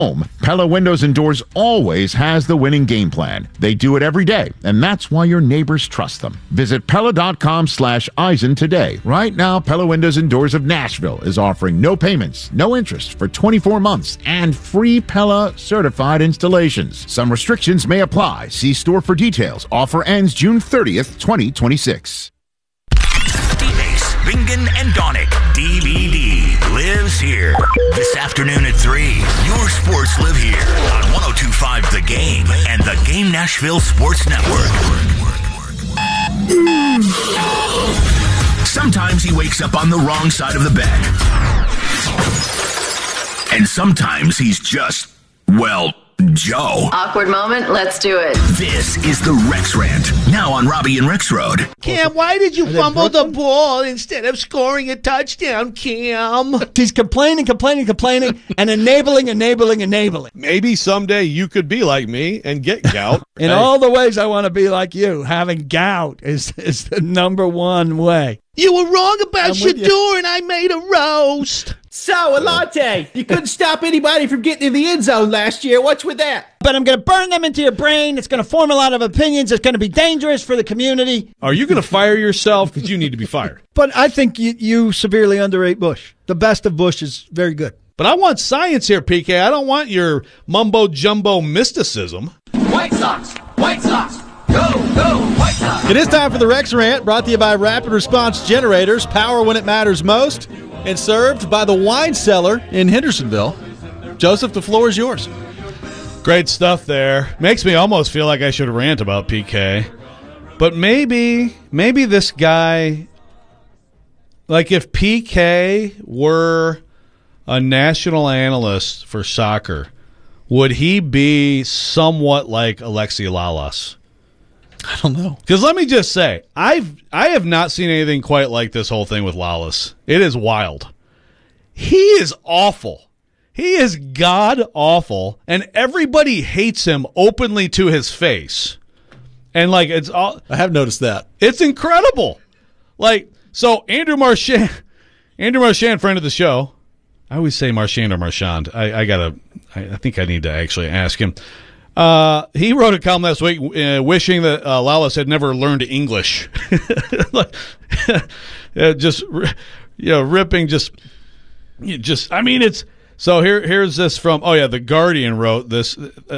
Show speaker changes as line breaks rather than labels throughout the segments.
home, Pella Windows and Doors always has the winning game plan. They do it every day, and that's why your neighbors trust them. Visit Pella.com/Eisen today. Right now, Pella Windows and Doors of Nashville is offering no payments, no interest for 24 months, and free Pella certified installations. Some restrictions may apply. See store for details. Offer ends June 30th, 2026.
D-Base, Bingen, and Donick. DVD lives here. This afternoon at 3, your sports live here on 102.5 The Game and the Game Nashville Sports Network. Sometimes he wakes up on the wrong side of the bed. And sometimes he's just, well, Joe.
Awkward moment, let's do it.
This is the Rex Rant, now on Robbie and Rex Road.
Cam, why did you fumble the ball instead of scoring a touchdown, Cam?
He's complaining, and enabling.
Maybe someday you could be like me and get gout.
In all the ways I want to be like you, having gout is the number one way.
You were wrong about Shador, and I made a roast.
So, Alante, you couldn't stop anybody from getting in the end zone last year. What's with that?
But I'm going to burn them into your brain. It's going to form a lot of opinions. It's going to be dangerous for the community.
Are you going to fire yourself? Because you need to be fired.
But I think you severely underrate Bush. The best of Bush is very good.
But I want science here, PK. I don't want your mysticism.
White Sox! White Sox! Go, White Sox!
It is time for the Rex Rant, brought to you by Rapid Response Generators, power when it matters most, and served by the Wine Cellar in Hendersonville. Joseph, the floor is yours.
Great stuff there. Makes me almost feel like I should rant about PK. But maybe this guy, like if PK were a national analyst for soccer, would he be somewhat like Alexi Lalas?
I don't know.
Because let me just say, I have not seen anything quite like this whole thing with Lalas. It is wild. He is awful. He is god-awful, and everybody hates him openly to his face. And, like, it's all...
I have noticed that.
It's incredible. Like, so Andrew Marchand, friend of the show. I always say Marchand or Marchand. I think I need to actually ask him. He wrote a column last week wishing that Lalas had never learned English. Ripping I mean, it's so here's this from The Guardian wrote this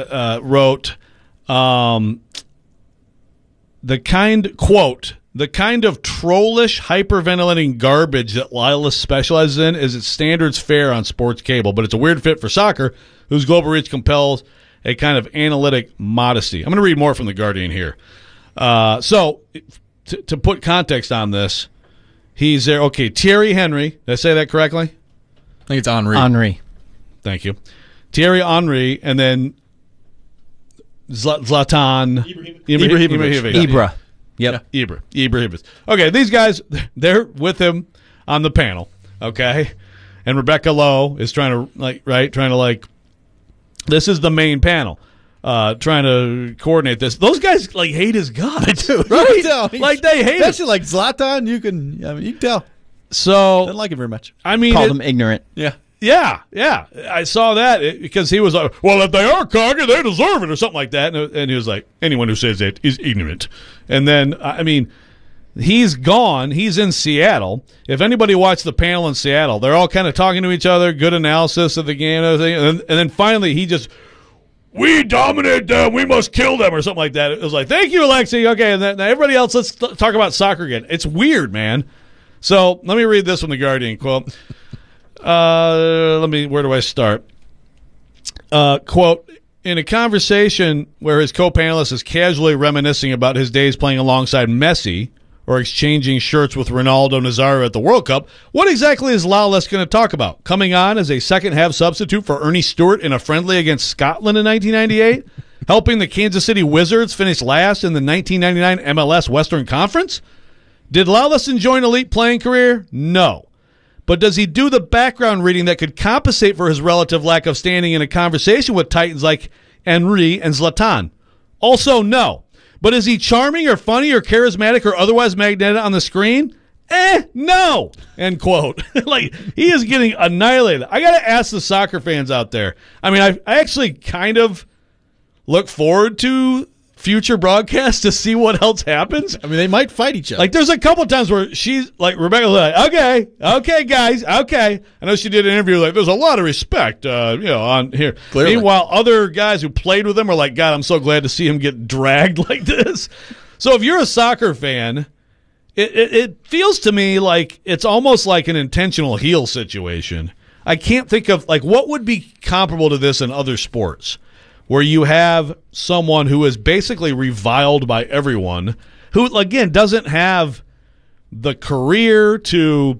the kind of trollish hyperventilating garbage that Lalas specializes in is its standards fare on sports cable, but it's a weird fit for soccer whose global reach compels a kind of analytic modesty. I'm going to read more from The Guardian here. So, to put context on this, he's there. Okay, Thierry Henry. Did I say that correctly?
I think it's Henry.
Henry.
Thank you. Thierry Henry, and then Zlatan Ibrahimovic.
Ibra.
Yep. Yeah. Ibrahimovic. Okay, these guys, they're with him on the panel, okay? And Rebecca Lowe is trying to this is the main panel, trying to coordinate this. Those guys hate his guts,
right?
Right? They hate him.
Especially like Zlatan, you can tell.
So
don't like him very much.
I mean, called him ignorant.
Yeah.
Yeah. I saw that because he was like, well, if they are cocky, they deserve it or something like that. And he was like, anyone who says that is ignorant. And then, I mean, he's gone. He's in Seattle. If anybody watched the panel in Seattle, they're all kind of talking to each other, good analysis of the game and everything. And then finally we dominate them, we must kill them or something like that. It was like, thank you, Alexi. Okay, and then everybody else, let's talk about soccer again. It's weird, man. So let me read this from The Guardian quote. Where do I start? Quote, in a conversation where his co-panelist is casually reminiscing about his days playing alongside Messi or exchanging shirts with Ronaldo Nazario at the World Cup, what exactly is Lalas going to talk about? Coming on as a second-half substitute for Ernie Stewart in a friendly against Scotland in 1998? Helping the Kansas City Wizards finish last in the 1999 MLS Western Conference? Did Lalas enjoy an elite playing career? No. But does he do the background reading that could compensate for his relative lack of standing in a conversation with titans like Henry and Zlatan? Also, no. But is he charming or funny or charismatic or otherwise magnetic on the screen? No, end quote. Like, he is getting annihilated. I got to ask the soccer fans out there. I mean, I actually kind of look forward to future broadcasts to see what else happens.
I mean, they might fight each other.
Like, there's a couple times where she's like, Rebecca's like, okay, guys, okay. I know she did an interview like, there's a lot of respect, on here.
Clearly.
Meanwhile, other guys who played with him are like, God, I'm so glad to see him get dragged like this. So if you're a soccer fan, it feels to me like it's almost like an intentional heel situation. I can't think of, like, what would be comparable to this in other sports, where you have someone who is basically reviled by everyone, who, again, doesn't have the career to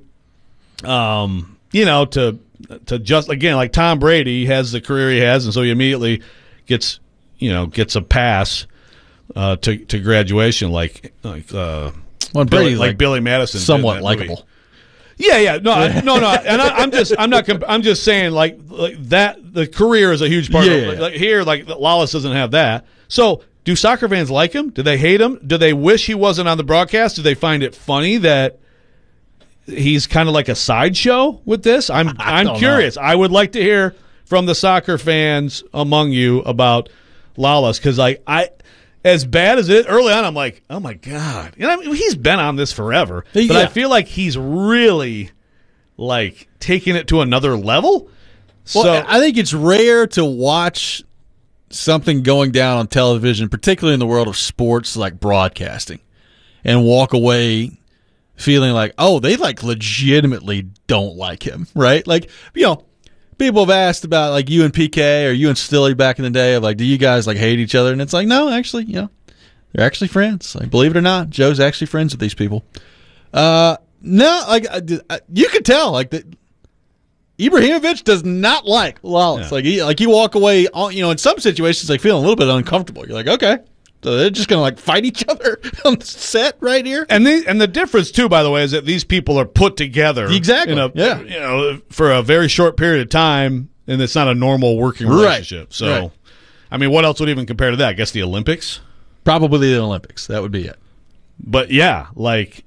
just, again, like Tom Brady has the career he has, and so he immediately gets a pass to graduation, like Billy Madison,
somewhat likable.
Yeah, no, and I'm just saying, like that. The career is a huge part of it. Like here, like Lawless doesn't have that. So, do soccer fans like him? Do they hate him? Do they wish he wasn't on the broadcast? Do they find it funny that he's kind of like a sideshow with this? I'm curious. I would like to hear from the soccer fans among you about Lawless, because as bad as it early on, I'm like, oh my God. I mean, he's been on this forever, but I feel like he's really like taking it to another level.
Well,
So
I think it's rare to watch something going down on television, particularly in the world of sports, like broadcasting, and walk away feeling like, oh, they like legitimately don't like him, right? Like, people have asked about like you and PK or you and Stilly back in the day of like, do you guys like hate each other? And it's like, no, actually, they're actually friends. Like, believe it or not, Joe's actually friends with these people. No, like you could tell, like that Ibrahimovic does not like Lawless. Yeah. Like you walk away, in some situations, like feeling a little bit uncomfortable. You're like, okay. So they're just going to like fight each other on the set right here.
And the difference too, by the way, is that these people are put together
exactly
for a very short period of time, and it's not a normal working relationship. Right. So, I mean, what else would even compare to that? I guess the Olympics.
Probably the Olympics. That would be it.
But yeah, like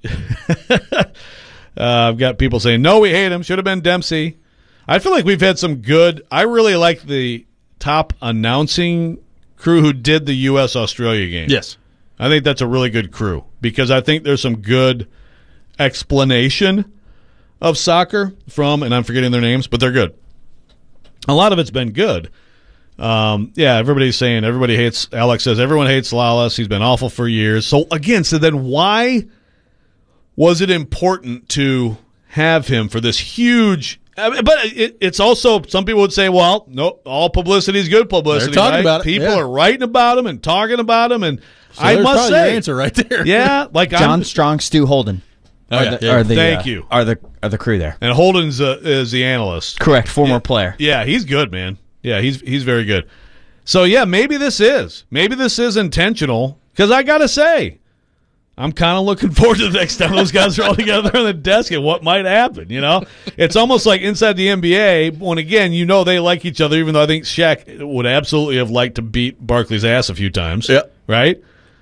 I've got people saying, no, we hate him. Should have been Dempsey. I feel like we've had some good. I really like the top announcing crew who did the U.S.-Australia game.
Yes.
I think that's a really good crew because I think there's some good explanation of soccer from, and I'm forgetting their names, but they're good. A lot of it's been good. Everybody hates, Alex says, everyone hates Lawless. He's been awful for years. So then why was it important to have him for this huge... But it's also, some people would say, well, no, all publicity is good publicity.
They're talking about it.
People are writing about him and talking about him, and
so
I must say,
your answer right there.
Yeah, like
John Strong, Stu Holden.
Thank you.
Are the crew there?
And Holden's is the analyst.
Correct, former player.
Yeah, he's good, man. Yeah, he's very good. So yeah, maybe this is intentional. Because I gotta say, I'm kind of looking forward to the next time those guys are all together on the desk and what might happen, It's almost like inside the NBA when, again, they like each other, even though I think Shaq would absolutely have liked to beat Barkley's ass a few times.
Yeah.
Right?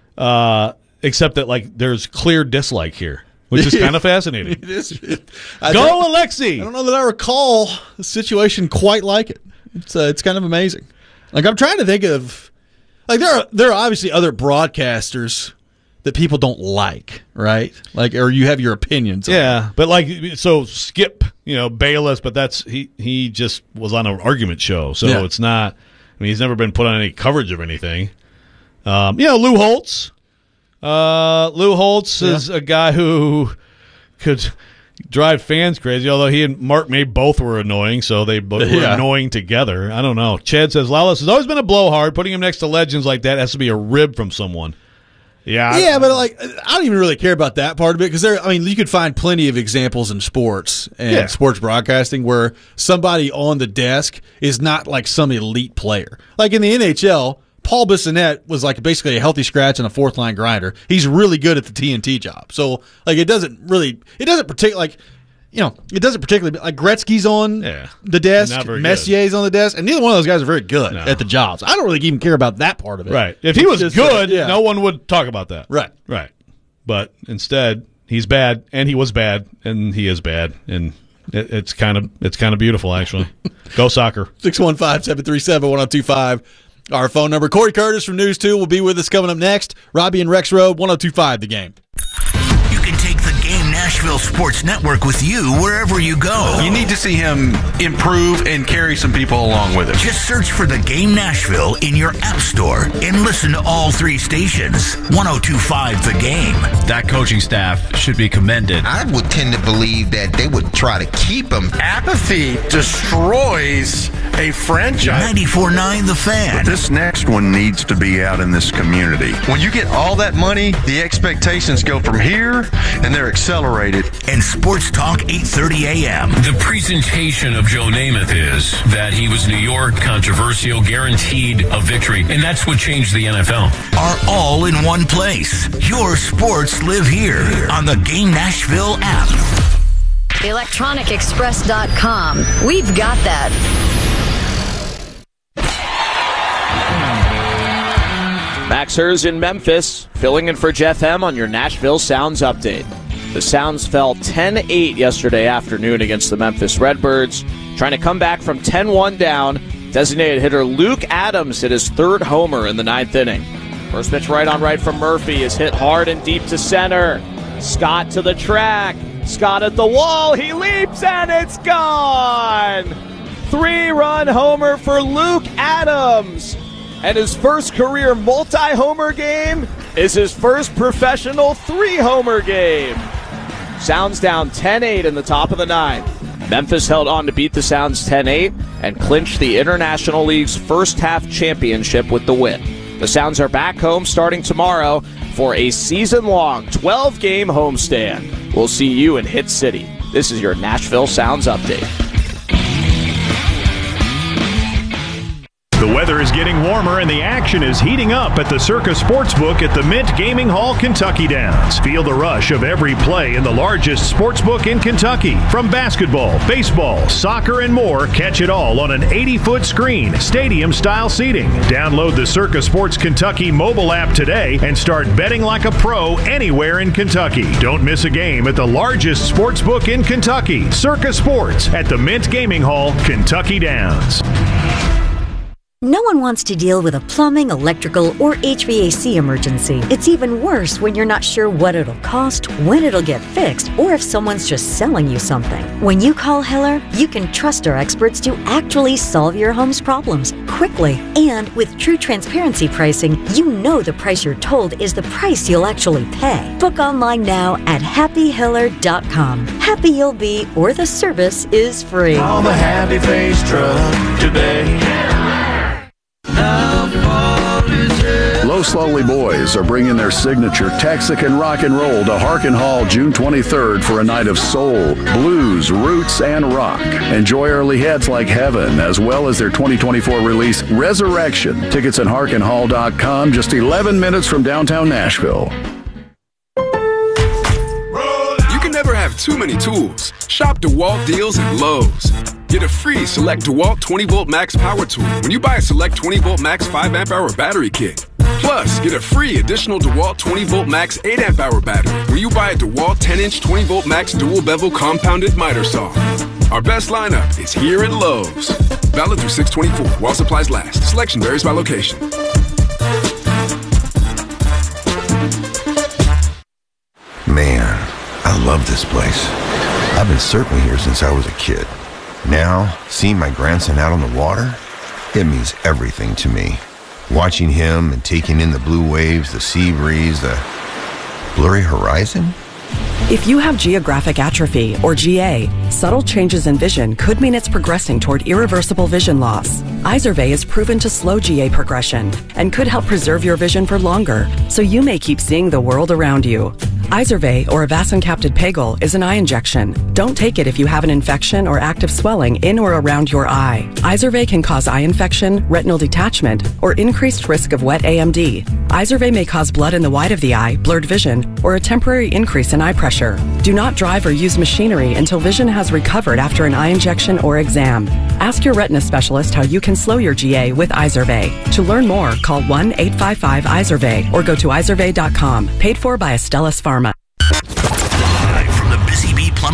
Except that, like, there's clear dislike here, which is kind of fascinating.
It is.
Go, Alexi!
I don't know that I recall a situation quite like it. It's kind of amazing. Like, I'm trying to think of... Like, there are obviously other broadcasters that people don't like, right? Like, or you have your opinions on.
Yeah, but like, so Skip, Bayless, but that's he just was on an argument show, so it's not. I mean, he's never been put on any coverage of anything. Lou Holtz. Lou Holtz is a guy who could drive fans crazy, although he and Mark May both were annoying, so they both were annoying together. I don't know. Chad says, Lawless has always been a blowhard. Putting him next to legends like that has to be a rib from someone. Yeah,
but like I don't even really care about that part of it because you could find plenty of examples in sports and sports broadcasting where somebody on the desk is not like some elite player. Like in the NHL, Paul Bissonnette was like basically a healthy scratch and a fourth line grinder. He's really good at the TNT job. So like it doesn't particularly like Gretzky's on the desk, Messier's on the desk, and neither one of those guys are very good at the jobs. I don't really even care about that part of it.
Right. If he was good, no one would talk about that.
Right.
Right. But instead, He's bad, and he was bad, and he is bad, and it's kind of beautiful, actually. Go Soccer.
615-737-1025. Our phone number. Corey Curtis from News 2 will be with us coming up next. Robbie and Rex Road, 1025 The Game.
You can take the Game Nashville Sports Network with you wherever you go.
You need to see him improve and carry some people along with him.
Just search for the Game Nashville in your app store and listen to all 3 stations. 1025 The Game.
That coaching staff should be commended.
I would tend to believe that they would try to keep him.
Apathy destroys a franchise.
94.9 The Fan.
But this next one needs to be out in this community.
When you get all that money, the expectations go from here, and they're accelerated.
And Sports Talk 8:30 a.m.
The presentation of Joe Namath is that he was New York, controversial, guaranteed a victory, and that's what changed the NFL.
Are all in one place. Your sports live here on the Game Nashville app.
ElectronicExpress.com. We've got that.
Max Hers in Memphis, filling in for Jeff M on your Nashville Sounds update. The Sounds fell 10-8 yesterday afternoon against the Memphis Redbirds. Trying to come back from 10-1 down, designated hitter Luke Adams hit his 3rd homer in the 9th inning. First pitch right on right from Murphy is hit hard and deep to center. Scott to the track. Scott at the wall. He leaps and it's gone. 3-run homer for Luke Adams. And his first career multi-homer game is his first professional 3-homer game. Sounds down 10-8 in the top of the 9th. Memphis held on to beat the Sounds 10-8 and clinched the International League's first half championship with the win. The Sounds are back home starting tomorrow for a season-long 12-game homestand. We'll see you in Hit City. This is your Nashville Sounds update.
The weather is getting warmer and the action is heating up at the Circa Sportsbook at the Mint Gaming Hall, Kentucky Downs. Feel the rush of every play in the largest sportsbook in Kentucky. From basketball, baseball, soccer, and more, catch it all on an 80-foot screen, stadium-style seating. Download the Circa Sports Kentucky mobile app today and start betting like a pro anywhere in Kentucky. Don't miss a game at the largest sportsbook in Kentucky, Circa Sports at the Mint Gaming Hall, Kentucky Downs.
No one wants to deal with a plumbing, electrical, or HVAC emergency. It's even worse when you're not sure what it'll cost, when it'll get fixed, or if someone's just selling you something. When you call Heller, you can trust our experts to actually solve your home's problems quickly. And with true transparency pricing, you know the price you're told is the price you'll actually pay. Book online now at happyheller.com. Happy you'll be, or the service is free.
Call the Happy Face truck today.
Los Lonely Boys are bringing their signature Texican rock and roll to Harkin Hall June 23rd for a night of soul, blues, roots, and rock. Enjoy early hits like Heaven, as well as their 2024 release, Resurrection. Tickets at harkinhall.com, just 11 minutes from downtown Nashville.
You can never have too many tools. Shop DeWalt deals at Lowe's. Get a free Select DeWalt 20-Volt Max power tool when you buy a Select 20-Volt Max 5-amp-hour battery kit. Plus, get a free additional DeWalt 20-Volt Max 8-amp-hour battery when you buy a DeWalt 10-inch 20-Volt Max dual-bevel compounded miter saw. Our best lineup is here at Lowe's. Valid through 6/24 while supplies last. Selection varies by location.
Man, I love this place. I've been surfing here since I was a kid. Now, seeing my grandson out on the water, it means everything to me. Watching him and taking in the blue waves, the sea breeze, the blurry horizon.
If you have geographic atrophy, or GA, subtle changes in vision could mean it's progressing toward irreversible vision loss. Izervay is proven to slow GA progression and could help preserve your vision for longer, so you may keep seeing the world around you. Izervay, or avacincaptad pegol, is an eye injection. Don't take it if you have an infection or active swelling in or around your eye. Izervay can cause eye infection, retinal detachment, or increased risk of wet AMD. Izervay may cause blood in the white of the eye, blurred vision, or a temporary increase in eye pressure. Do not drive or use machinery until vision has recovered after an eye injection or exam. Ask your retina specialist how you can slow your GA with Izervay. To learn more, call 1-855-IZERVAY or go to izervay.com. Paid for by Astellas Pharma.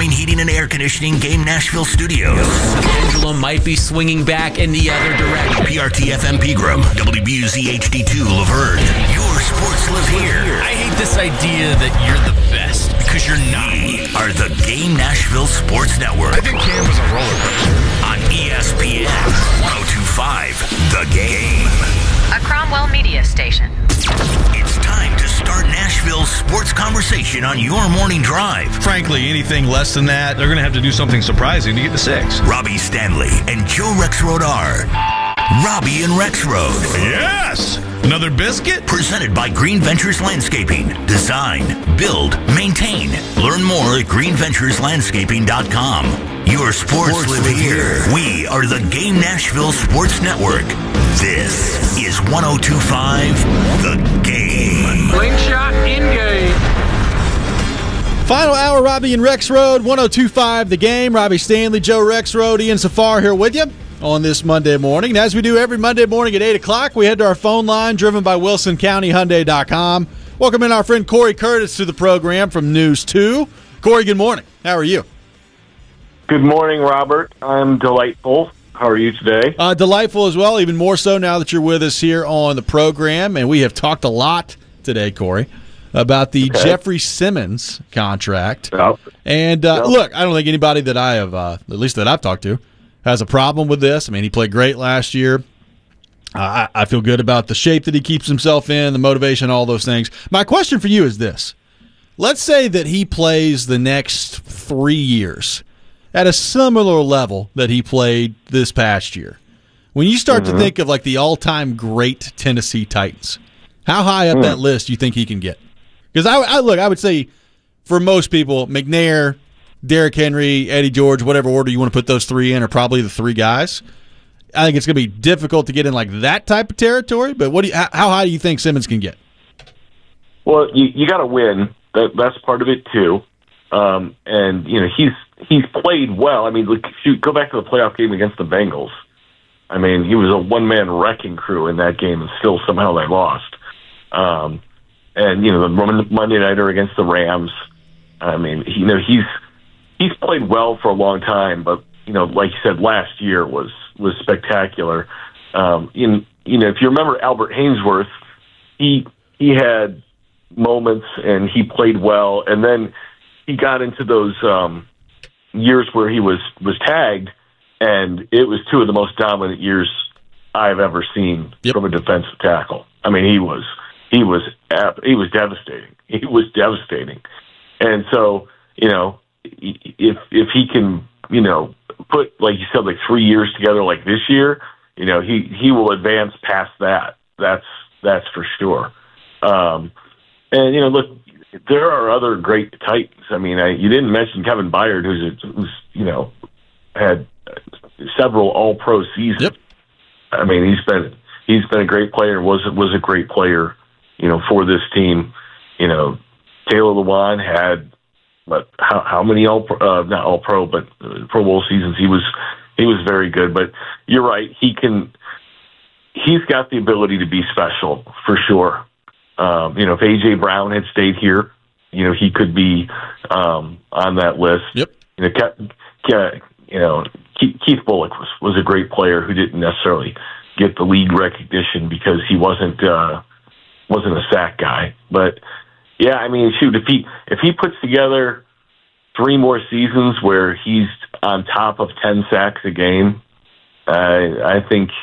Plumbing, Heating, and Air Conditioning Game Nashville Studios.
The pendulum might be swinging back in the other direction.
PRT FM Pegram, WBUZ HD2 Laverne. Your sports live here.
I hate this idea that you're the best because you're not.
We are the Game Nashville Sports Network.
I think Cam was a roller coaster.
On ESPN 102.5 The Game.
A Cromwell media station.
It's time to start Nashville's sports conversation on your morning drive.
Frankly, anything less than that, they're going to have to do something surprising to get to 6.
Robbie Stanley and Joe Rexrode are Robbie and Rexrode.
Yes! Another biscuit?
Presented by Green Ventures Landscaping. Design, build, maintain. Learn more at greenventureslandscaping.com. Your sports live here. We are the Game Nashville Sports Network. This is 102.5 The Game.
Slingshot in-game.
Final hour, Robbie and Rexrode, 102.5 The Game. Robbie Stanley, Joe Rexrode, Ian Safar here with you on this Monday morning. And as we do every Monday morning at 8 o'clock, we head to our phone line driven by WilsonCountyHyundai.com. Welcome in our friend Corey Curtis to the program from News 2. Corey, good morning. How are you?
Good morning, Robert. I'm delightful. How are you today?
Delightful as well, even more so now that you're with us here on the program. And we have talked a lot today, Corey, about the Jeffrey Simmons contract.
Yep.
And look, I don't think anybody that I have, at least that I've talked to, has a problem with this. I mean, he played great last year. I feel good about the shape that he keeps himself in, the motivation, all those things. My question for you is this. Let's say that he plays the next 3 years at a similar level that he played this past year. When you start to think of like the all-time great Tennessee Titans, how high up that list do you think he can get? Because I would say for most people, McNair, Derrick Henry, Eddie George, whatever order you want to put those three in are probably the three guys. I think it's going to be difficult to get in like that type of territory, but how high do you think Simmons can get?
Well, you got to win. That's part of it too. And you know, he's played well. I mean, look, go back to the playoff game against the Bengals. I mean, he was a one-man wrecking crew in that game, and still somehow they lost. And you know, the Monday nighter against the Rams. I mean, he's played well for a long time, but you know, like you said, last year was spectacular. You know, if you remember Albert Haynesworth, he had moments and he played well, and then he got into those years where he was tagged, and it was two of the most dominant years I've ever seen from a defensive tackle. I mean, he was devastating. He was devastating, and so you know, if he can, you know, put, like you said, like 3 years together like this year, you know, he will advance past that. That's for sure. And you know, look, there are other great Titans. I mean, you didn't mention Kevin Byard, who's you know, had several All-Pro seasons. Yep. I mean, he's been a great player. Was a great player, you know, for this team. You know, Taylor Lewan had how many not All-Pro, but Pro Bowl seasons. He was very good. But you're right. He's got the ability to be special for sure. You know, if A.J. Brown had stayed here, you know, he could be on that list. Yep. You know, Keith Bullock was a great player who didn't necessarily get the league recognition because he wasn't a sack guy. But yeah, I mean, shoot, if he puts together 3 more seasons where he's on top of 10 sacks a game, I think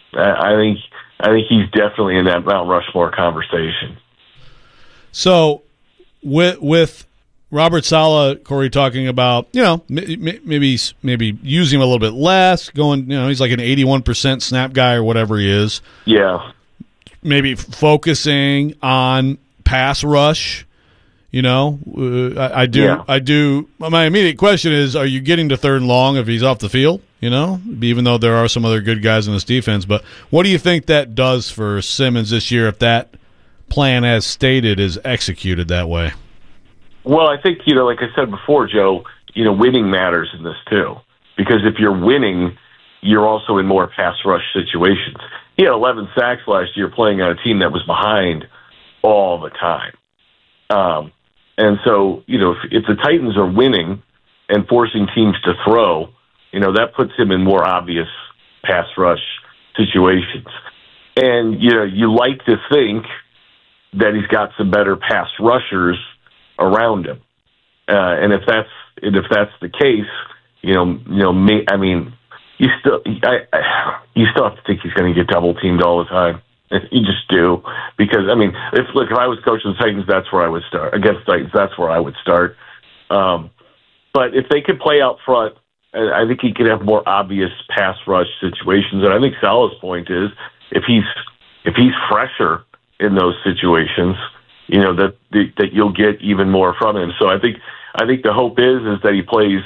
he's definitely in that Mount Rushmore conversation.
So, with Robert Saleh, Corey, talking about, you know, maybe using him a little bit less, going, you know, he's like an 81% snap guy or whatever he is.
Yeah.
Maybe focusing on pass rush. You know, I do. My immediate question is, are you getting to 3rd and long if he's off the field? You know, even though there are some other good guys in this defense. But what do you think that does for Simmons this year if that plan, as stated, is executed that way?
Well, I think, you know, like I said before, Joe, you know, winning matters in this too. Because if you're winning, you're also in more pass rush situations. He had 11 sacks last year playing on a team that was behind all the time. And so, you know, if the Titans are winning, and forcing teams to throw, that puts him in more obvious pass rush situations. And, you like to think that he's got some better pass rushers around him. And if that's the case, you still have to think he's going to get double teamed all the time. You just do, because if I was coaching the Titans, that's where I would start. Against Titans, that's where I would start. But if they could play out front, I think he could have more obvious pass rush situations. And I think Salah's point is if he's fresher in those situations, that you'll get even more from him. So I think the hope is that he plays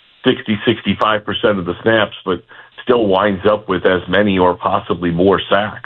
60-65% of the snaps, but still winds up with as many or possibly more sacks.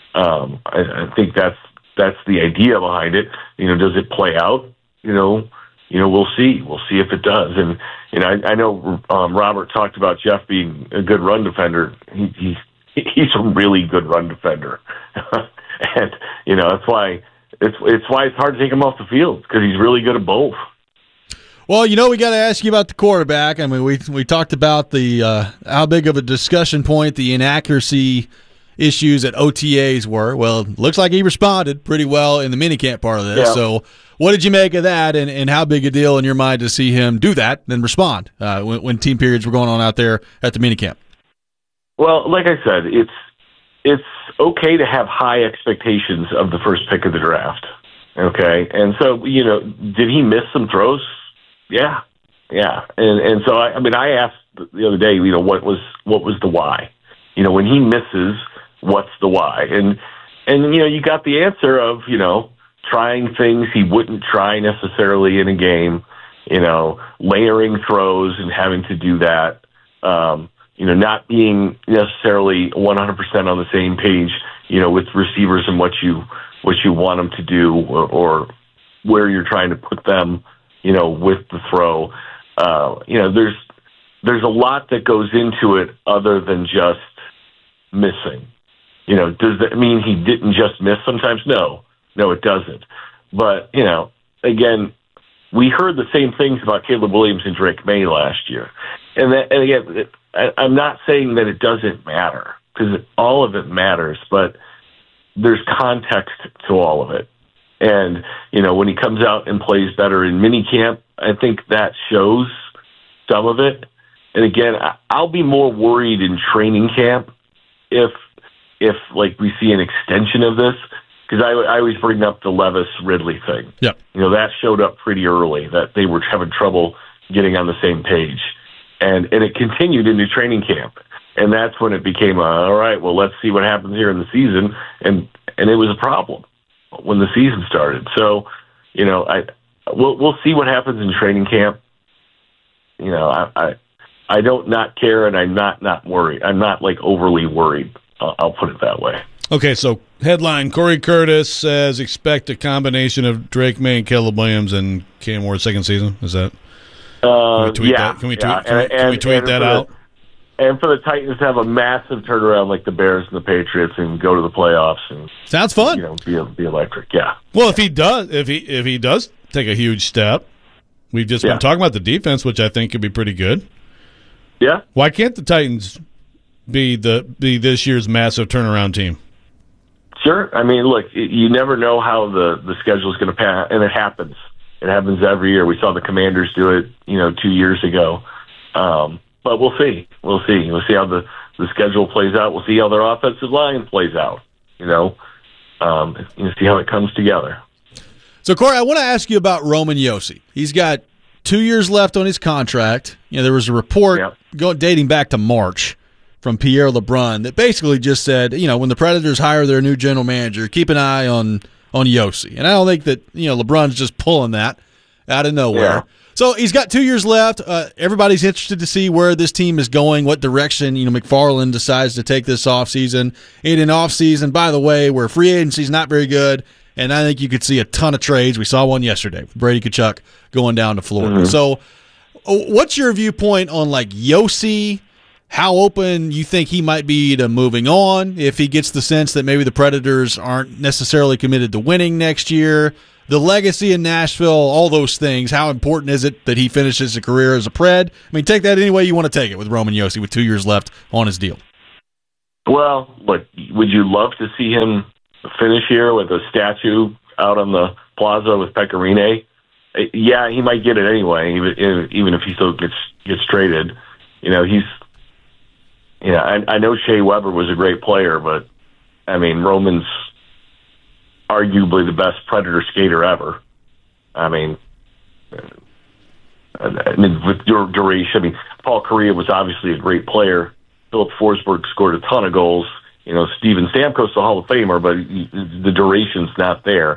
I think that's the idea behind it. Does it play out? We'll see. We'll see if it does. And I know Robert talked about Jeff being a good run defender. He's a really good run defender, and that's why it's hard to take him off the field, because he's really good at both.
Well, we got to ask you about the quarterback. We talked about the how big of a discussion point the inaccuracy issues at OTAs were. Well, it looks like he responded pretty well in the minicamp part of this. Yeah. So what did you make of that, and how big a deal in your mind to see him do that and respond when team periods were going on out there at the minicamp?
Well, like I said, it's okay to have high expectations of the first pick of the draft, okay? And so, did he miss some throws? Yeah. And so, I asked the other day, what was the why? When he misses, what's the why? And you got the answer of, trying things he wouldn't try necessarily in a game, layering throws and having to do that, not being necessarily 100% on the same page, with receivers and what you want them to do, or where you're trying to put them, with the throw. There's a lot that goes into it other than just missing. Does that mean he didn't just miss sometimes? No, it doesn't. But, again, we heard the same things about Caleb Williams and Drake May last year. And again, I'm not saying that it doesn't matter, because all of it matters, but there's context to all of it. And, when he comes out and plays better in minicamp, I think that shows some of it. And again, I'll be more worried in training camp if we see an extension of this, because I always bring up the Levis Ridley thing.
Yep.
That showed up pretty early, that they were having trouble getting on the same page. And it continued into training camp. And that's when it became, all right, well, let's see what happens here in the season. And it was a problem when the season started. So, we'll see what happens in training camp. I don't not care, and I'm not worried. I'm not overly worried. I'll put it that way.
Okay, so headline: Corey Curtis says expect a combination of Drake May and Caleb Williams and Cam Ward's second season. Is that? Can we tweet that? Can we tweet that out?
And for the Titans to have a massive turnaround like the Bears and the Patriots and go to the playoffs and
sounds fun.
Be electric. Yeah.
Well, if he does take a huge step, we've just been talking about the defense, which I think could be pretty good.
Yeah.
Why can't the Titans be this year's massive turnaround team?
Sure. Look, you never know how the schedule is going to pan, and it happens. It happens every year. We saw the Commanders do it, 2 years ago. But we'll see. We'll see how the schedule plays out. We'll see how their offensive line plays out. See how it comes together.
So, Corey, I want to ask you about Roman Josi. He's got 2 years left on his contract. There was a report dating back to March from Pierre LeBrun that basically just said, when the Predators hire their new general manager, keep an eye on Josi. And I don't think that LeBron's just pulling that out of nowhere. Yeah. So he's got 2 years left. Everybody's interested to see where this team is going, what direction McFarland decides to take this offseason. In an offseason, by the way, where free agency is not very good, and I think you could see a ton of trades. We saw one yesterday with Brady Tkachuk going down to Florida. Mm-hmm. So what's your viewpoint on Josi how open you think he might be to moving on if he gets the sense that maybe the Predators aren't necessarily committed to winning next year. The legacy in Nashville, all those things. How important is it that he finishes a career as a Pred? I mean, take that any way you want to take it with Roman Josi with 2 years left on his deal.
Well, look, would you love to see him finish here with a statue out on the plaza with Pecorine? Yeah, he might get it anyway, even if he still gets traded. You know, I know Shea Weber was a great player, but I mean, Roman's arguably the best Predator skater ever. I mean, with duration, I mean, Paul Kariya was obviously a great player. Philip Forsberg scored a ton of goals. You know, Steven Stamkos, the Hall of Famer, but the duration's not there.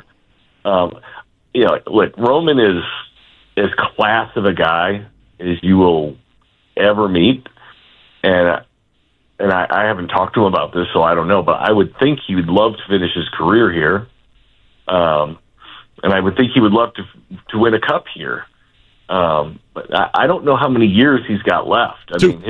You know, look, Roman is as class of a guy as you will ever meet, and I haven't talked to him about this, so I don't know, but I would think he would love to finish his career here. And I would think he would love to win a cup here. But I don't know how many years he's got left. I mean,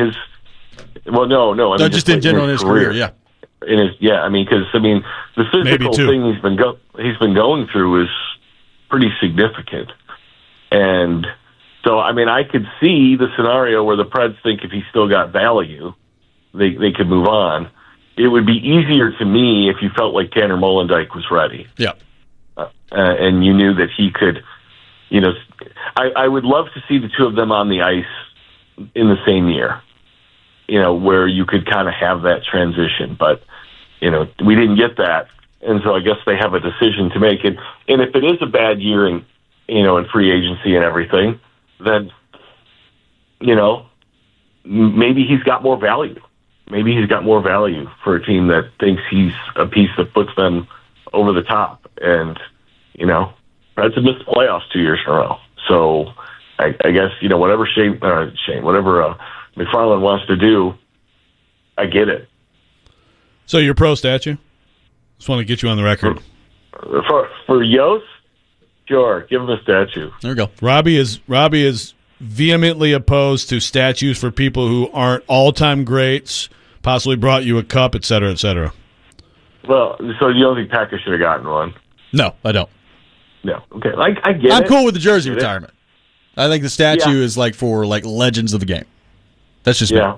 no. I mean,
just in general in his career, yeah.
I mean, because the physical thing he's been going through is pretty significant, and so I mean, I could see the scenario where the Preds think if he still got value, they could move on. It would be easier to me if you felt like Tanner Molendyk was ready.
Yeah.
And you knew that he could, you know, I would love to see the two of them on the ice in the same year, you know, where you could kind of have that transition. But, you know, we didn't get that. And so I guess they have a decision to make. And if it is a bad year in free agency and everything, then, you know, maybe he's got more value. Maybe he's got more value for a team that thinks he's a piece that puts them over the top. And, you know, Reds have missed the playoffs 2 years in a row. So I guess, you know, whatever whatever McFarland wants to do, I get it.
So you're pro statue? Just want to get you on the record.
For Yost, sure, give him a statue.
There we go.
Robbie is vehemently opposed to statues for people who aren't all-time greats, possibly brought you a cup, et cetera, et cetera.
Well, so you don't think Packer should have gotten one?
No, I don't.
No. Okay. I get it.
I'm cool with the jersey retirement. I think the statue is like for like legends of the game. That's just
me. I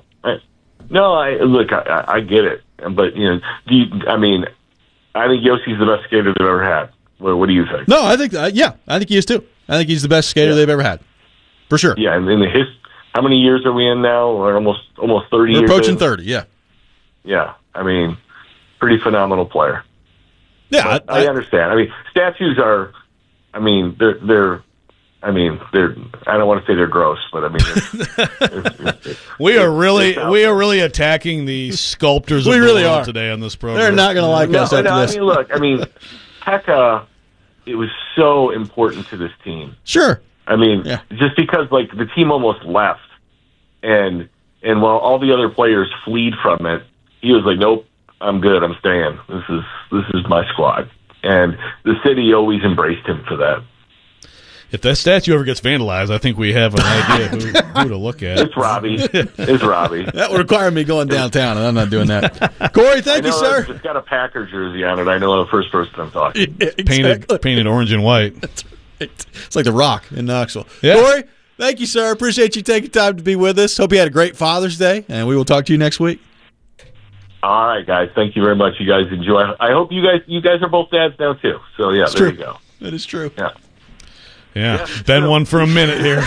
get it. But, you know, I think Yossi's the best skater they've ever had. What do you think?
No, I think I think he is too. I think he's the best skater they've ever had. For sure.
Yeah, and how many years are we in now? We're almost 30 years.
We're approaching 30, yeah.
Yeah. I mean, pretty phenomenal player.
Yeah,
I understand. I mean, statues are, they're I don't want to say they're gross, but I mean,
we are really attacking the sculptors of the world today on this program.
They're not going to like us after this.
I mean, Pekka, it was so important to this team.
Sure.
I mean, just because like the team almost left, and while all the other players fled from it, he was like, "Nope, I'm good. I'm staying. This is my squad." And the city always embraced him for that.
If that statue ever gets vandalized, I think we have an idea who to look at.
It's Robbie. It's Robbie.
That would require me going downtown, and I'm not doing that. Corey, thank you, sir.
It's got a Packer jersey on it. I know the first person I'm talking.
Yeah, exactly.
Painted orange and white.
That's right. It's like the Rock in Knoxville.
Yeah.
Corey, thank you, sir. Appreciate you taking time to be with us. Hope you had a great Father's Day, and we will talk to you next week.
All right, guys. Thank you very much. You guys enjoy. I hope you guys are both dads now too. So yeah, there you go.
That is true.
Yeah, been one for a minute here.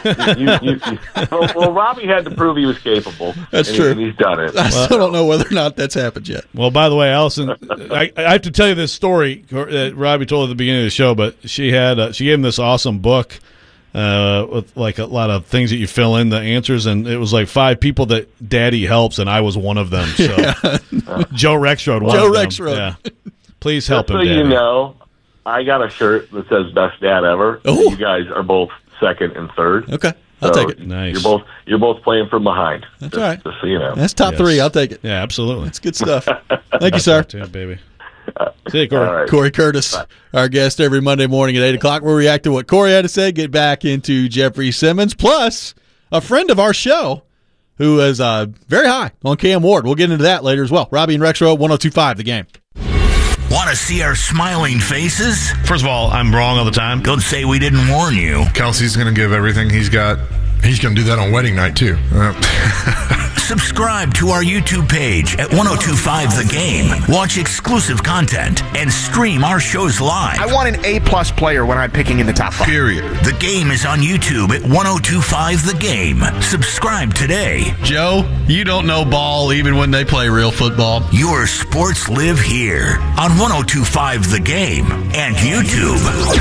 Well, Robbie had to prove he was capable.
That's true.
And he's done it.
I still don't know whether or not that's happened yet.
Well, by the way, Allison, I have to tell you this story that Robbie told at the beginning of the show, but she gave him this awesome book with like a lot of things that you fill in the answers, and it was like 5 people that Daddy helps, and I was one of them. So Joe Rexrode was
Joe Rexrode.
Yeah. Please help him,
so
Daddy.
You know, I got a shirt that says "Best Dad Ever." You guys are both second and third.
Okay, I'll take it.
Nice.
You're both playing from behind.
That's all right.
Just so you know.
That's top 3. I'll take it.
Yeah, absolutely.
That's good stuff. Thank you, sir.
Yeah, baby. See you, Corey.
Right.
Corey Curtis, our guest every Monday morning at 8 o'clock. We'll react to what Corey had to say, get back into Jeffrey Simmons, plus a friend of our show who is very high on Cam Ward. We'll get into that later as well. Robbie and Rexro, 102.5 The Game.
Want to see our smiling faces?
First of all, I'm wrong all the time.
Don't say we didn't warn you.
Kelsey's going to give everything he's got. He's going to do that on wedding night, too.
Subscribe to our YouTube page at 1025 The Game. Watch exclusive content and stream our shows live.
I want an A-plus player when I'm picking in the top 5.
Period. The Game is on YouTube at 1025 The Game. Subscribe today.
Joe, you don't know ball even when they play real football.
Your sports live here on 1025 The Game and YouTube.